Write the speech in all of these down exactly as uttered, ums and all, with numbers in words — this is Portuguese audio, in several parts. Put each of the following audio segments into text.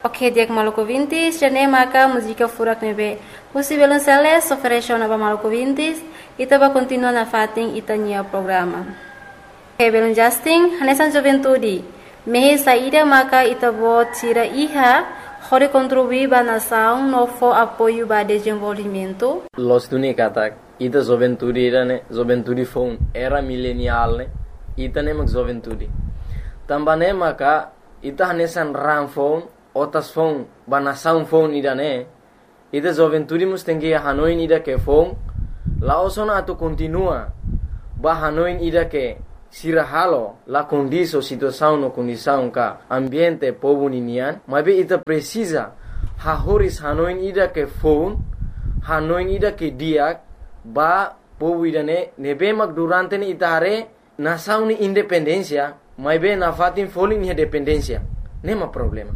Ok, dia Maluku Vintis, jane maka música furak nebe. Husi belum seles, oferece na Maluku Vintis, ita ba continua na fating ita nia programa. Ok, belum Justin, hanesan juventude. Mehe saída maka ita bo tira iha, hore contribuir ba nação no fo apoio ba desenvolvimento. Los tuni katak, ita juventude ira ne, juventude phone era milenial ne, ita ne mak juventude. Tambane maka ita hanesan ram phone, otas phone ba nação phone ida ne, ita juventude mus tengi Hanoi ida ke phone, laosona atu continua ba Hanoi ida ke sirahalo la condição situação no condição ka ambiente povo ninian, mas ita precisa ha horis Hanoi ida ke phone, Hanoi ida ke diak ba povo ida ne nebe mak durante ni ita hare nação ni independência, mas be na fatin foling ni dependência, nema problema.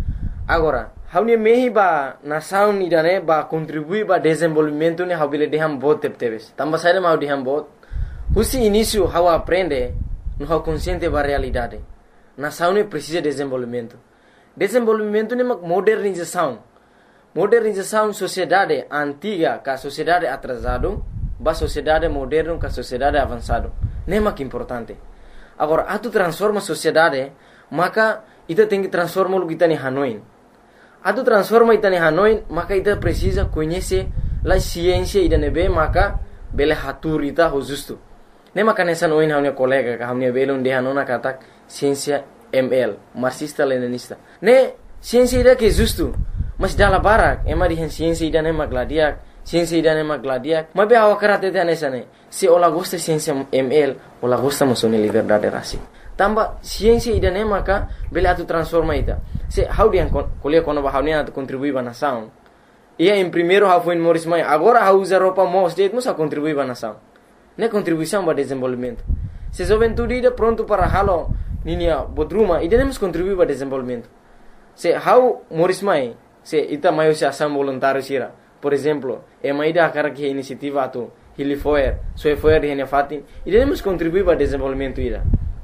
Agora, haunia mehi ba nação ida ne ba contribuir ba desenvolvimento ni habile deham bot tepteves. Tamba saída mau deham bot. Husi início how aprende, no how consciente ba realidade. Nação ne precisa de desenvolvimento. Desenvolvimento ne mak modernização. Modernização sociedade antiga ka sociedade atrasado, ba sociedade moderno ka sociedade avançado. Ne mak importante. Agora, atu transforma sociedade, maka ita tem que transformar o kita ni Hanoi. Atu transforma ita ni Hanoi, maka ita precisa conhecer la ciência ida nebe, maka bele hatur ita ho justo. Ne maka nessa noin haunia colega ka haunia belon de hanona katak ciência M L, marxista leninista. Ne ciência ida que justo, mas dala barak, ema di ciência ida ne magladiak, ciência ida ne magladiak. Mas be hawa karate te nessa ne. Se ola gosta ciência M L, ola gosta mosone liberdade rasi. Tamba ciência ida ne maka bele atu transforma ita. Se how dia kuliah kono ba haunia atu contribui ba nação. Ia em primeiro how foi em Morris Mai, agora how usa roupa mos de musa contribui ba nação. Ne contribuição para desenvolvimento. Se juventude ida pronto para halo ninia bodruma, ida nemos contribuir para desenvolvimento. Se how Morris Mai, se ita maio se ação voluntário sira. Por exemplo, e mai da cara que iniciativa atu Hilifoer, soe foer de fatin, ida nemos contribuir para desenvolvimento ida.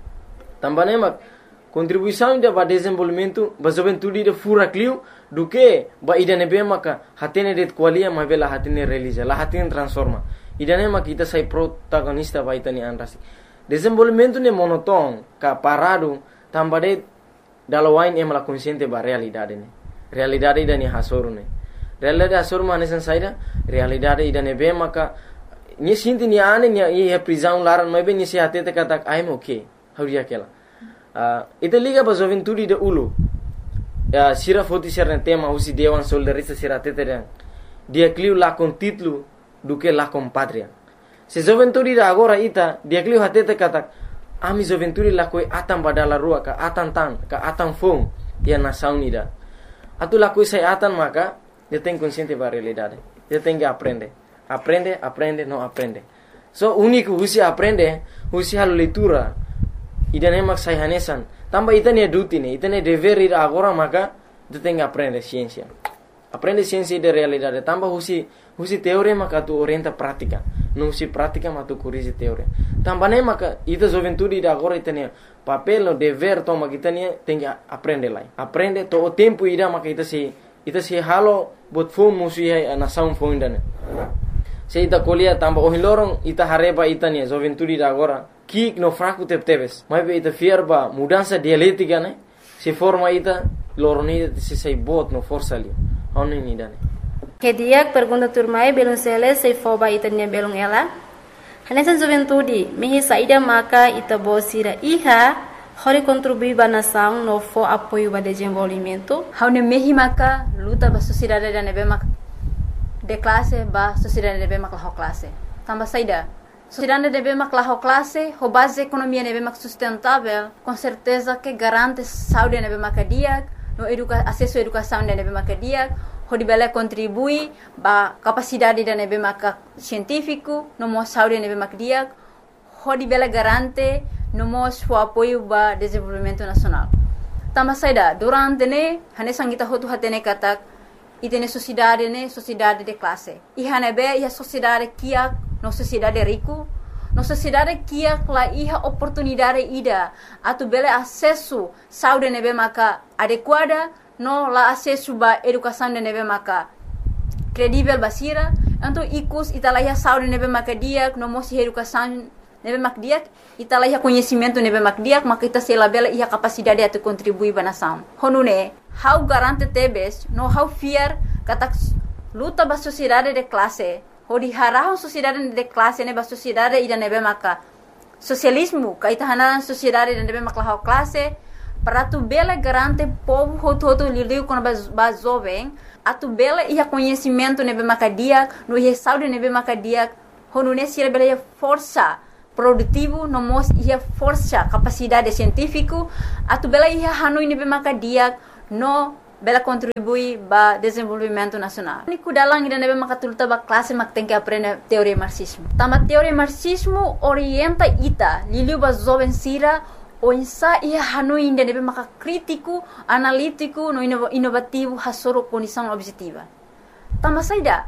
Também mak contribuição ida para desenvolvimento, ba juventude ida fura clio do que ba ida nebe maka hatene det qualia ma bela hatene realiza, la hatene transforma. Ida ne mak ita sai protagonista ba ita ni anrasi. Desenvolvimento ne monoton ka parado tambade dalawain em la consciente ba realidade ne. Realidade ida ni hasoru ne. Realidade hasoru ma nesan saida, realidade ida nebe maka ni sinti ni ane ni e prisão laran ma be ni se hatete katak I'm okay. How dia kela. Uh, ita liga ba juventude de ulu. Uh, sira foti serna tema usi dewan soldarista sira tete dan. Dia cliu la con titlu do que la con patria. Se juventude da agora ita, dia cliu hatete katak ami juventude la koi atan badala rua ka atan tan ka atan fong dia nação nida. Atu la koi sai atan maka dia tem consciente ba realidade. Dia tem que aprender. Aprende, aprende, não aprende. So único usi aprende, usi halu leitura. Ida ne mak sai hanesan. Tamba ita ne duty ne, ita ne dever ida agora maka dia tem que aprender ciência. Aprende ciência de realidade. Tamba husi husi teoria maka tu orienta prática. Não husi prática maka tu corrige teoria. Tamba ne maka ita juventude ida agora ita ne papel no dever toma kita ne tem que aprender lá. Aprende to o tempo ida maka ita se ita se halo bot phone musi a nação phone dane. Se ita colia tamba o hilorong ita hareba ita ne juventude ida agora kik no fraco tepteves. Mas ita fierba mudança dialética ne se forma ita loroni se sai bot no força ali. Ono ini dane. Que dia pergunta turmai belum seles se foba ita ne belum ela. Hanesan juventude mehi saída maka ita bosira iha hore contribuir ba nação no fo apoio ba desenvolvimento. Haune mehi maka luta ba sociedade da nebe maka de classe ba sociedade nebe maka ho classe. Tamba saída sociedade nebe maka ho classe, ho base economia nebe maka sustentável, com certeza que garante saúde nebe maka dia, no educa acesso à educação nebe maka dia. Hodi bela contribui ba capacidade da nebe maka científico no mo saúde nebe maka dia. Hodi bela garante no mo o apoio ba desenvolvimento nacional. Tama saida durante ne hane sangita hotu hatene katak itene sociedade ne sociedade de classe. I hane be ia sociedade kia no sociedade rico, no sociedade kia la iha oportunidade ida atu bela acesso saúde nebe maka adequada no la acesso ba educação de nebe maka credível basira, então icus italaiha saúde nebe maka dia, no mosi educação nebe mak dia, italaiha conhecimento nebe mak dia, maka ita se labela ia capacidade de contribuir ba nação. Honune, how garante tebes, no how fear kata luta ba sociedade de classe, hodi harahon sociedade de classe ne ba sociedade ida nebe maka socialismo, kaita hanaran sociedade de nebe maka la classe, para tu bela garante povo hoto hoto liliu quando ba jovem, a tu bela ia conhecimento nebe maka dia, no ia saúde nebe maka dia, honune sira bela ia força produtivo, no mos ia força capacidade científico, a tu bela ia hanui nebe maka dia, no bela contribui ba desenvolvimento nacional. Ni kudalang ida nebe maka tuluta ba classe mak tem que aprender teoria marxismo. Tama teoria marxismo orienta ita liliu ba jovem sira o insa ia hanui ida nebe maka crítico, analítico, no inovativo hasoro condição objetiva. Tamba saida.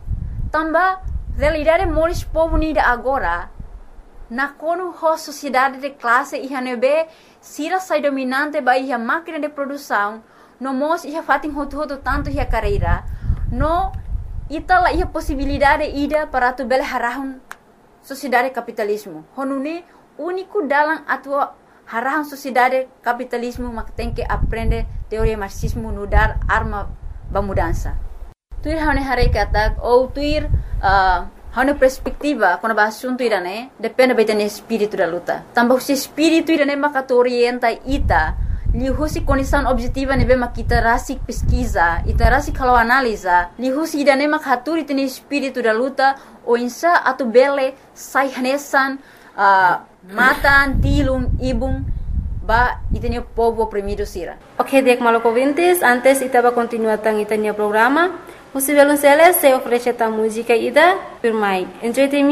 Tamba realidade moris povo nida agora na kono ho sociedade de classe ia nebe sira sai dominante ba ia máquina de produção no mos ia fatin hoto-hoto tanto ia carreira no itala ia possibilidade ida para tu bela harahun sociedade capitalismo honune único dalam atua harahun sociedade capitalismo mak tem que aprender teoria marxismo no dar arma ba mudança tuir hane hare kata ou tuir uh, hane perspectiva quando ba assunto irane depende betane espírito da luta tambah se espírito irane maka orienta ita lihusi condição objetiva nebe makita rasi pesquisa ita rasi kalau analisa lihusi idane mak haturi tene espírito da luta o insa atu bele sai hanesan uh, matan tilum ibung ba itene povo oprimido sira. Ok, dek maloko vintis, antes itaba continua tang itania programa. Musivelun sele se ofrece ta música ida firmai. Enjoy